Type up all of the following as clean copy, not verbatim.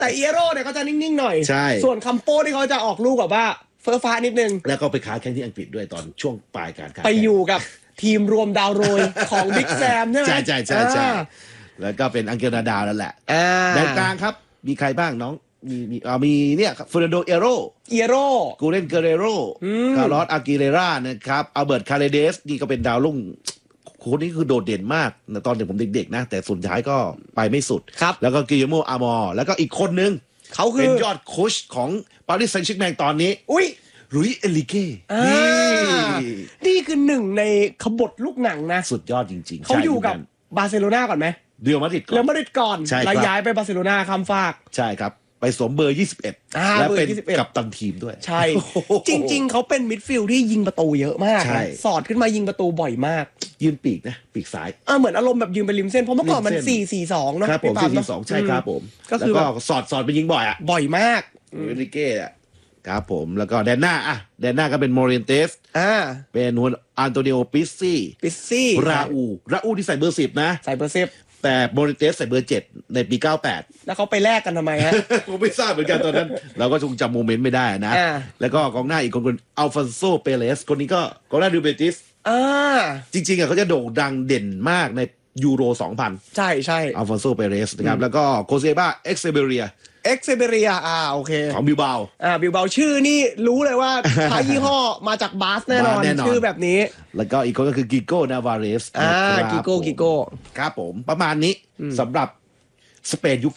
แต่เอโร่เนี่ยก็จะนิ่งๆหน่อยใช่ส่วนคัมโป้ที่เขาจะออกลูกแบบว่าเฟ้อฟ้านิดนึงแล้วก็ไปค้าแข่งที่อังกฤษด้วยตอนช่วงปลายการค้าไปอยู่กับทีมรวมดาวโรยของบิ๊กแซมใช่ไหมใช่แล้วก็เป็นอังเกลนาดาวนั่นแหละแดนกลางครับมีใครบ้างน้องมีเนี่ยเฟอร์นันโดเอโร่กูเรนเกเรโรคาร์ลอสอากิเลรานะครับอัลเบิร์ตคาเรเดสนี่ก็เป็นดาวรุ่งคนนี้คือโดดเด่นมากตอนผมเด็กๆนะแต่สุดท้ายก็ไปไม่สุดแล้วก็กิโยโมอาร์มอร์แล้วก็อีกคนนึงเขาคือเป็นยอดโค้ชของปารีสแซงต์แชร์แมงตอนนี้ลุยเอลิเก้นี่คือหนึ่งในขบฏลูกหนังนะสุดยอดจริงๆเขาอยู่กับบาร์เซโลนาก่อนไหมเรอัลมาดริดก่อนแล้วย้ายไปบาร์เซโลนาข้ามฟากใช่ครับไปสวมเบอร์21และเป็นกัปตันทีมด้วยใช่จริงๆเขาเป็นมิดฟิลด์ที่ยิงประตูเยอะมากสอดขึ้นมายิงประตูบ่อยมากยืนปีกนะปีกซ้ายเหมือนอารมณ์แบบยืนไปริมเส้นเพราะเมื่อก่อนมัน4-4-2เนาะครับผม4-4-2ใช่ครับผมก็คือสอดไปยิงบ่อยบ่อยมากเอริเก้ครับผมแล้วก็แดนหน้าก็เป็นโมเรนเตสเป็นฮุนอันโตนิโอปิซี่ราอูที่ใส่เบอร์10นะใส่เบอร์10 แต่โมเรนเตสใส่เบอร์7ในปี98 แล้วเขาไปแลกกันทำไมฮะผมไม่ทราบเหมือนกันตอนนั้นเราก็คงจำโมเมนต์ไม่ได้นะแล้วก็กองหน้าอีกคนอัลฟอนโซเปเรสคนนี้ก็กองหน้าดูเบติสจริงๆเขาจะโด่งดังเด่นมากในยูโร2000 ใช่อัลฟอนโซเปเรสนะครับแล้วก็โคเซบาเอ็กเซเบเรียโอเคของบิลเบาชื่อนี่รู้เลยว่าท้ายยี่ห้อมาจากบาสแน่นอนชื่อแบบนี้แล้วก็อีกคนก็คือกิโก้นา วาเรสกิโก้ครับผมประมาณนี้สำหรับสเปนยุค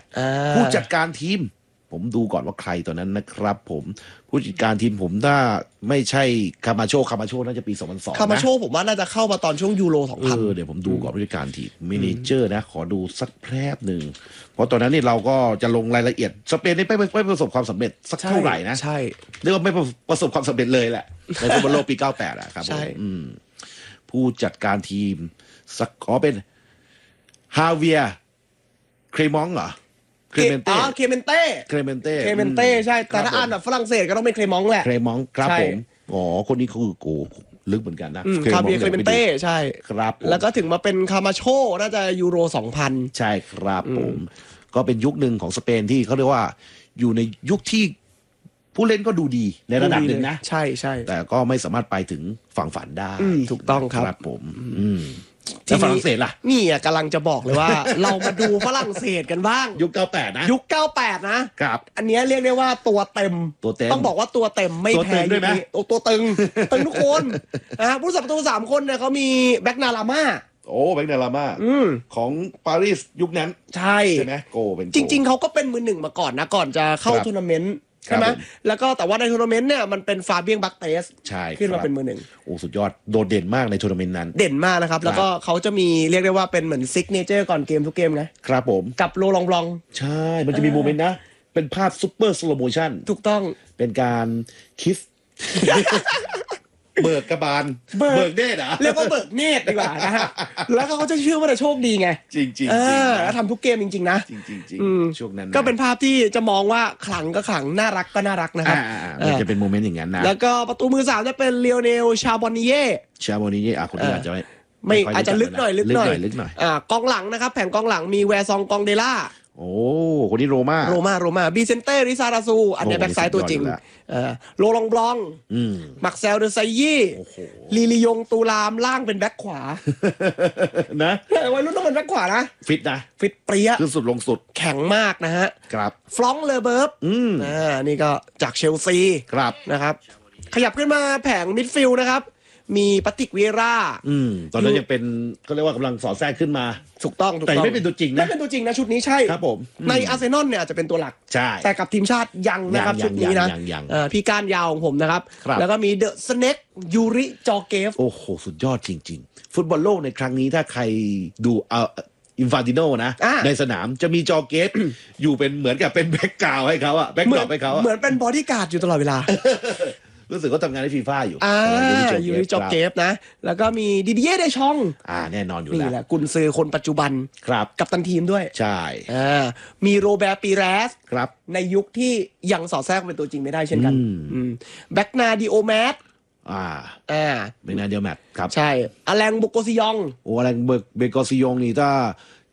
98ผู้จัดการทีมผมดูก่อนว่าใครตอนนั้นนะครับผมผู้จัดการทีมผมถ้าไม่ใช่คามาโชน่าจะปี2002 คามาโชผมว่าน่าจะเข้ามาตอนช่วงยูโร2000 เดี๋ยวผมดูก่อนผู้จัดการทีมเมเนเจอร์นะขอดูสักแป๊บหนึ่งเพราะตอนนั้นนี่เราก็จะลงรายละเอียดสเปนนี่ไม่ประสบความสำเร็จสักเท่าไหร่นะใช่เรียกว่าไม่ประสบความสำเร็จเลยแหละในฟุตบอลโลกปี98อะครับผู้จัดการทีมสักขอเป็นฮาเวียเครมองเหรอเครเมนเต้ใช่แต่ถ้าอ่านแบบฝรั่งเศสก็ต้องเป็นเครมองแหละเครมองครับผมคนนี้คือกูลึกเหมือนกันนะคาเบียเครเมนเต้ใช่ครับแล้วก็ถึงมาเป็นคามาโชน่าจะยูโร2000 ใช่ครับผมก็เป็นยุคหนึ่งของสเปนที่เขาเรียกว่าอยู่ในยุคที่ผู้เล่นก็ดูดีในระดับหนึ่งนะใช่แต่ก็ไม่สามารถไปถึงฝั่งฝันได้ถูกต้องครับผมแล้วฝรั่งเศสล่ะนี่กำลังจะบอกเลยว่า เรามาดูฝรั่งเศสกันบ้างยุค98นะยุค98นะครับอันนี้เรียกได้ว่าตัวเต็มต้องบอกว่าตัวเต็มไม่แพ้ด้วยไหมตัวตึงทุกคนนะผู้สับประตู3คนเนี่ยเขามีแบ็กนาลาม่าแบ็กนาลาม่าของปารีสยุคนั้นใช่ไหมโกเป็นจริงๆเขาก็เป็นมือหนึ่งมาก่อนนะก่อนจะเข้าทัวร์นาเมนต์ใช่ไหมแล้วก็แต่ว่าในทัวร์นาเมนต์เนี่ยมันเป็นฟาเบียงบักเตสขึ้นมาเป็นมือหนึ่งสุดยอดโดดเด่นมากในทัวร์นาเมนต์นั้นเด่นมากนะครับแล้วก็เขาจะมีเรียกได้ว่าเป็นเหมือนซิกเนเจอร์ก่อนเกมทุกเกมนะครับผมกับโรลองบลองใช่มันจะมีโมเมนต์นะเป็นภาพซุปเปอร์สโลโมชั่นถูกต้องเป็นการคิสเบิกกระบาลเบิกเนตรเรียกว่าเบิกเนตรดีกว่านะฮะแล้วเขาจะเชื่อว่าจะโชคดีไงจริงแล้วทำทุกเกมจริงๆนะจริงช่วงนั้นก็เป็นภาพที่จะมองว่าขลังก็ขลังน่ารักก็น่ารักนะครับจะเป็นโมเมนต์อย่างนั้นนะแล้วก็ประตูมือ3จะเป็นเลโอเนลชาบอนนิเย่คนนี้อาจจะไม่อาจจะลึกหน่อยกองหลังนะครับแผงกองหลังมีแวร์ซองกองเดล่าคนนี้โรม่าบีเซนเต้ริซาราซูอันนี้แบ็คซ้ายตัวจริงโรลองบลองมักเซลเดอไซยี่ลีลียงตูรามล่างเป็นแบ็คขวานะวัยรุ่นต้องเป็นแบ็คขวานะฟิตเปรี้ยคือสุดลงสุดแข็งมากนะฮะครับฟรองเลเบิร์ฟนี่ก็จากเชลซีนะครับขยับขึ้นมาแผงมิดฟิลด์นะครับมีปาติกเวราตอนนั้นยังเป็นก็เรียกว่ากำลังสอดแทรกขึ้นมาถูกต้องแต่ไม่เป็นตัวจริงนะไม่เป็นตัวจริงนะชุดนี้ใช่ครับผมในอาร์เซนอลเนี่ยอาจจะเป็นตัวหลักใช่แต่กับทีมชาติยังนะครับชุดนี้นะพี่ก้านยาวของผมนะครับแล้วก็มีเดอะสเน็กยูริจอเกฟโอ้โหสุดยอดจริงๆฟุตบอลโลกในครั้งนี้ถ้าใครดูอินฟานติโนนะในสนามจะมีจอเกฟอยู่เป็นเหมือนกับเป็นแบ็กกราวด์ให้เขาอะแบ็กดรอปให้เขาเหมือนเป็นบอดี้การ์ดอยู่ตลอดเวลารู้สึกเขาทำงานในฟีฟ่าอยู่ยูริจอเกฟนะแล้วก็มีดิเดียเดชองแน่นอนอยู่นี่แหละกุนซือคนปัจจุบันกับตันทีมด้วยใช่มีโรเบร์ตปีเรสครับในยุคที่ยังสอดแทรกเป็นตัวจริงไม่ได้เช่นกันแบ็กนาดิโอแมทเป็นนาเดียวแมทครับใช่อแลงบุโกซิยองอแลงเบโกซิยองนี่ถ้า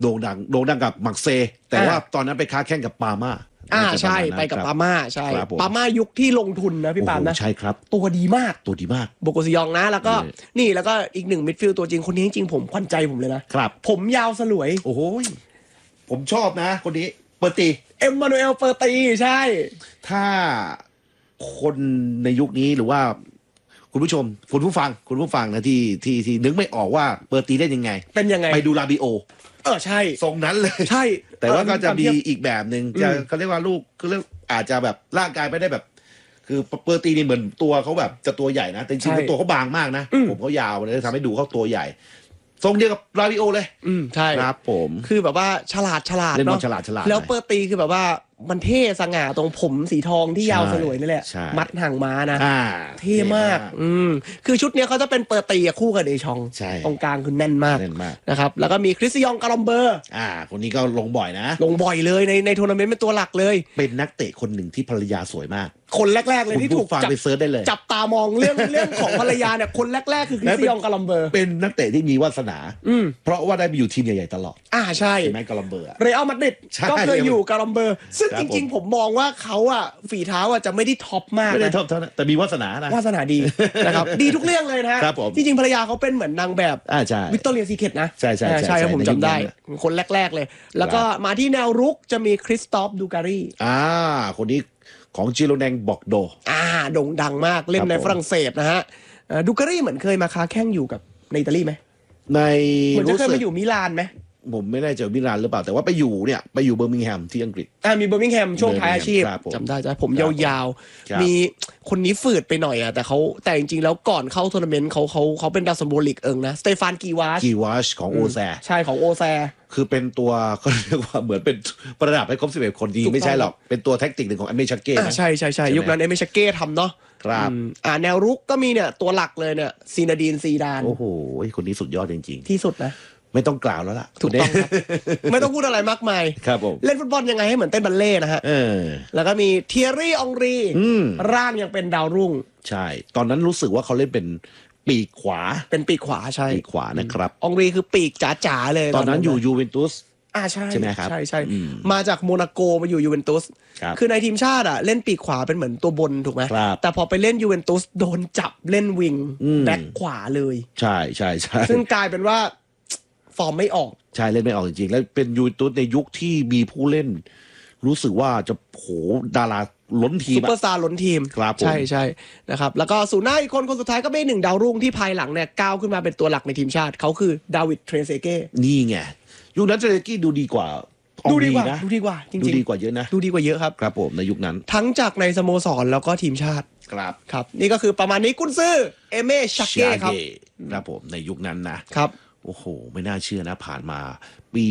โด่งดังกับมักเซแต่ว่าตอนนั้นไปค้าแข่งกับปาม่าใช่ไปกับปาม่าใช่ปาม่ายุคที่ลงทุนนะพี่ปามนะใช่ครับตัวดีมากโบโกซิยองนะแล้วก็แล้วก็อีกหนึ่งมิดฟิลด์ตัวจริงคนนี้จริงๆผมขวัญใจผมเลยนะครับผมยาวสลวยโอ้โหผมชอบนะคนนี้เปอร์ตีเอ็มมานูเอลเปอร์ตีใช่ถ้าคนในยุคนี้หรือว่าคุณผู้ชมคุณผู้ฟังนะที่นึกไม่ออกว่าเปอร์ตีเล่นยังไงเป็นยังไงไปดูลาบิโอใช่ทรงนั้นเลยใช่แต่ว่าก็จะมีอีกแบบหนึ่งจะเขาเรียกว่าลูกคือเรื่องอาจจะแบบร่างกายไม่ได้แบบคือเปอร์ตีนี่เหมือนตัวเขาแบบจะตัวใหญ่นะแต่จริงๆตัวเขาบางมากนะผมเขายาวเลยทำให้ดูเขาตัวใหญ่ทรงเดียวกับลาบิโอเลยใช่ครับผมคือแบบว่าฉลาดเล่นบอลฉลาดแล้วเปอร์ตีคือแบบว่ามันเท่สง่าตรงผมสีทองที่ยาวสลวยนี่แหละมัดห่างม้านะเท่มากคือชุดนี้เขาจะเป็นเปอร์ตีคู่กับเดชองตรงกลางคือแน่นมากนะครับแล้วก็มีคริสซิยองกาลอมเบอร์คนนี้ก็ลงบ่อยนะลงบ่อยเลยในทัวร์นาเมนต์เป็นตัวหลักเลยเป็นนักเตะคนหนึ่งที่ภรรยาสวยมากคนแรกๆเลยที่ถูกไปเซิร์ชได้เลยจับตามองเรื่องของภรรยาเนี่ยคนแรกๆคือคริสซิยองกาลอมเบอร์เป็นนักเตะที่มีวาสนาเพราะว่าได้ไปอยู่ทีมใหญ่ๆตลอดใช่ไหมกาลอมเบอร์เรอัลมาดริดก็เคยอยู่กาลอมเบอร์ซึ่งจริงๆผมมองว่าเขาฝีเท้าจะไม่ได้ท็อปมากไม่ได้ท็อปเท่านั้นแต่มีวาสนานะวาสนาดีนะครับดีทุกเรื่องเลยนะครับจริงๆภรรยาเขาเป็นเหมือนนางแบบวิกตอเรียซีเคร็ตนะใช่ใช่ใช่ผมจำได้คนแรกๆเลยแล้วก็มาที่แนวรุกจะมีคริสตอฟดูการีคนนี้ของจิโรแดงบอกโดโด่งดังมากเล่นในฝรั่งเศสนะฮะดูการีเหมือนเคยมาค้าแข่งอยู่กับในอิตาลีไหมเหมือนจะเคยมาอยู่มิลานไหมผมไม่แน่ใจมิลานหรือเปล่าแต่ว่าไปอยู่เบอร์มิงแฮมที่อังกฤษมีเบอร์มิงแฮมช่วงท้ายอาชีพจำได้ใช่ผมยาวๆมีคนนี้ฝืดไปหน่อยแต่จริงๆแล้วก่อนเข้าทัวร์นาเมนต์เขาเป็นดาวซัมโบลิกนะสเตฟานกีวาชของโอแซใช่ของโอแซคือเป็นตัวเขาเรียกว่าเหมือนเป็นประดับให้ครบ11คนดีไม่ใช่หรอกเป็นตัวแท็กติกหนึ่งของเอเมชักเก้ใช่ยุคนั้นเอเมชักเก้ทำเนาะครับแนวรุกก็มีเนี่ยตัวหลักเลยเนี่ยซีนาดีนซีดานโอ้โหคนนี้สุดยอดจริงๆที่สุดนะไม่ต้องกล่าวแล้วล่ะถูกต้องครับไม่ต้องพูดอะไรมากมายครับผมเล่นฟุตบอลยังไงให้เหมือนเต้นบัลเล่นะฮะแล้วก็มีเทียรี่องรีร่างยังเป็นดาวรุ่งใช่ตอนนั้นรู้สึกว่าเขาเล่นเป็นปีกขวาใช่ปีกขวานะครับองรีคือปีกจ๋าๆเลยตอนนั้นอยู่ยูเวนตุสใช่ไหมครับใช่มาจากโมนาโกมาอยู่ยูเวนตุสคือในทีมชาติเล่นปีกขวาเป็นเหมือนตัวบนถูกไหมแต่พอไปเล่นยูเวนตุสโดนจับเล่นวิงแบ็คขวาเลยใช่ซึ่งกลายเป็นว่าฟอร์มไม่ออกใช่เล่นไม่ออกจริงๆแล้วเป็นยูเวนตุสในยุคที่มีผู้เล่นรู้สึกว่าจะดาราล้นทีมซุปเปอร์สตาร์ล้นทีมใช่นะครับแล้วก็ศูนย์หน้าอีกคนสุดท้ายก็เป็นหนึ่งดาวรุ่งที่ภายหลังเนี่ยก้าวขึ้นมาเป็นตัวหลักในทีมชาติเขาคือดาวิดเทรเซเก้นี่ไงยุคนั้นเทรเซเก้ดูดีกว่าจริงๆดูดีกว่าเยอะนะดูดีกว่าเยอะครับครับผมในยุคนั้นทั้งจากในสโมสรแล้วก็ทีมชาติครับนี่ก็คือประมาณนี้กุนซือเอเม่ชักเก้ครับผมในยุคนั้นนะครับโอ้โหไม่น่าเชื่อนะผ่านมาปี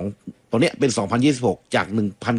2ตอนนี้เป็น2026จาก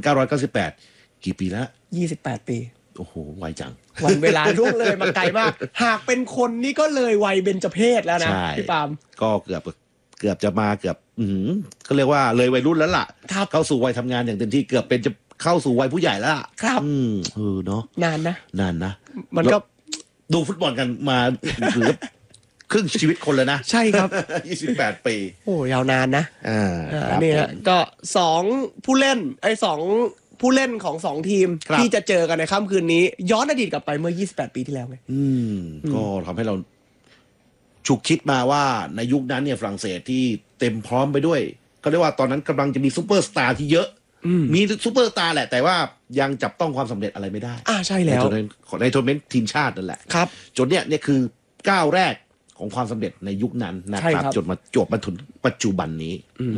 1998กี่ปีแล้ว 28ปีโอ้โหไวจังวันเวลาล่วงเลยมาไกลมากหากเป็นคนนี่ก็เลยวัยเบญจเพสแล้วนะพี่ปามก็เกือบจะมาเกือบก็เรียกว่าเลยวัยรุ่นแล้วล่ะเข้าสู่วัยทำงานอย่างเต็มที่เกือบเป็นจะเข้าสู่วัยผู้ใหญ่แล้วล่ะครับเนาะนานนะมันก็ดูฟุตบอลกันมาหรือครึ่งชีวิตคนเลยนะใช่ครับ 28ปีโอ้ยาวนานนะนี่ฮะก็2ผู้เล่น2ผู้เล่นของ2ทีมที่จะเจอกันในค่ำคืนนี้ย้อนอดีตกลับไปเมื่อ28ปีที่แล้วไงก็ทำให้เราฉุกคิดมาว่าในยุคนั้นเนี่ยฝรั่งเศสที่เต็มพร้อมไปด้วยก็เรียกว่าตอนนั้นกำลังจะมีซูเปอร์สตาร์ที่เยอะมีซูเปอร์สตาร์แหละแต่ว่ายังจับต้องความสำเร็จอะไรไม่ได้ใช่แล้วในทัวร์นาเมนต์ทีมชาตินั่นแหละครับจนเนี่ยคือก้าวแรกของความสำเร็จในยุคนั้นนะครับจนมาจบมาถึงปัจจุบันนี้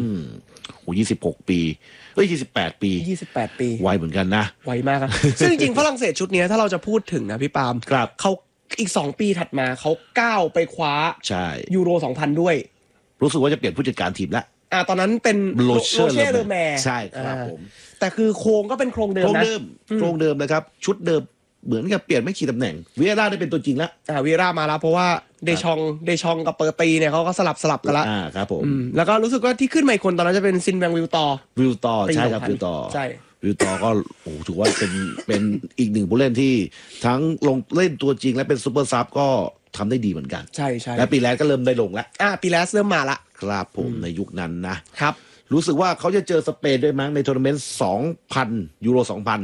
26 ปี28 ปีไวเหมือนกันนะไวมากครับซึ่งจริงๆฝรั่งเศสชุดนี้ถ้าเราจะพูดถึงนะพี่ปาล์มเขาอีก2ปีถัดมาเขาก้าวไปคว้ายูโร 2000ด้วยรู้สึกว่าจะเปลี่ยนผู้จัดการทีมแล้วตอนนั้นเป็นโรเช่เลอแมร์ใช่ครับผมแต่คือโครงก็เป็นโครงเดิมนะโครงเดิมนะครับชุดเดิมเหมือนกับเปลี่ยนไม่กี่ตำแหน่งวีเอร่าได้เป็นตัวจริงแล้ววีเอร่ามาแล้วเพราะว่าเดชองกับเปอร์ตีเนี่ยเขาก็สลับกันแล้วครับผมแล้วก็รู้สึกว่าที่ขึ้นมาอีกคนตอนนั้นจะเป็นซินแบงวิลตอใช่ครับวิลตอใช่วิลตอก็ถือว่าเป็นอีกหนึ่งผู้เล่นที่ทั้งลงเล่นตัวจริงและเป็นซูเปอร์ซับก็ทำได้ดีเหมือนกันใช่และปีแรกก็เริ่มได้ลงแล้วปีแรกเริ่มมาละครับผมในยุคนั้นนะครับรู้สึกว่าเขาจะเจอสเปนด้วยมั้งในทัวร์นาเมนต์2,000 ยูโร 2,000